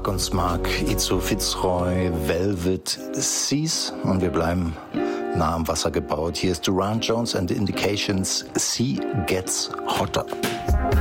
Mark und Smark, Izo Fitzroy, Velvet Seas und wir bleiben nah am Wasser gebaut. Hier ist Durand Jones and the Indications, Sea Gets Hotter.